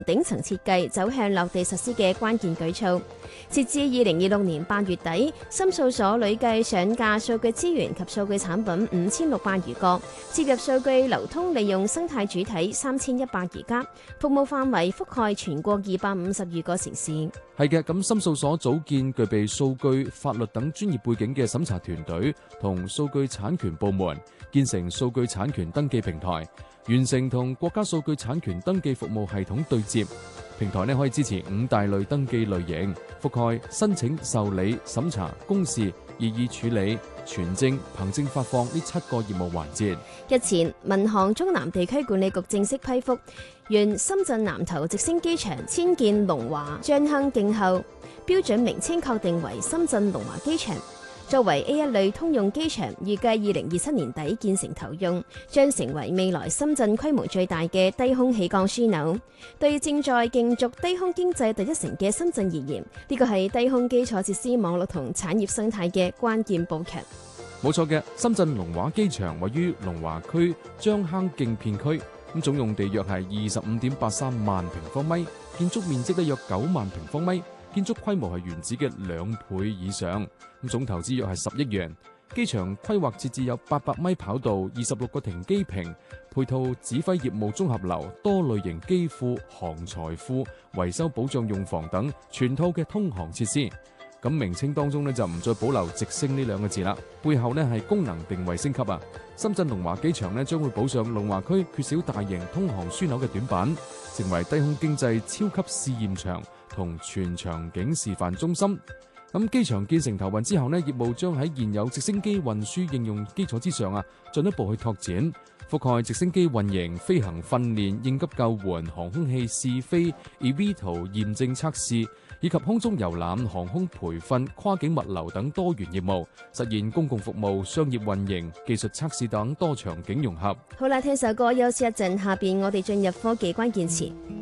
頂層設計走向落地實施嘅關鍵舉措。截至2026年8月底，深數所累計上架數據資源及數據產品5600餘個，接入數據流通利用生態主體3100餘家，服務範圍覆蓋全國250餘個城市。 係嘅，咁深數所組建具備數據、法律等專業背景嘅審查團隊同數據產權部門，建成數據產權登記平台，完成同國家數據產權登記服務系統對接。平台可以支持5大類登記類型，覆蓋申請、受理、審查、公示、異議處理、傳證、憑證發放呢7個業務環節。 日前，民航中南地區管理局正式批覆，原深圳南頭直升機場遷建龍華將坑徑後，標準名稱確定為深圳龍華機場。作為 A1 類通用機場，預計2027年底建成投用，將成為未來深圳規模最大嘅低空起降樞紐。對正在競逐低空經濟第一城嘅深圳而言，呢個係低空基礎設施網絡同產業生態嘅關鍵步強。 冇錯嘅，深圳龍華機場位於龍華區將坑徑片區，咁總用地約係25.83萬平方米，建築面積約9萬平方米。建築規模係原址嘅2倍以上，咁總投資約係10億元。機場規劃設置有800米跑道、26個停機坪、配套指揮業務綜合樓、多類型機庫、航材庫、維修保障用房等全套嘅通航設施。咁名稱當中就唔再保留直升呢2個字啦，背後係功能定位升級啊！深圳龍華機場將會補上龍華區缺少大型通航樞紐嘅短板，成為低空經濟超級試驗場同全場景示範中心。咁機場建成投運之後業務將喺現有直升機運輸應用基礎之上進一步去拓展，覆蓋直升機運營、飛行訓練、應急救援、航空器試飛、eVTOL 驗證測試，以及空中遊覽、航空培訓、跨境物流等多元業務，實現公共服務、商業運營、技術測試等多場景融合。 好啦，聽首歌休息一陣，下邊我哋進入科技關鍵詞。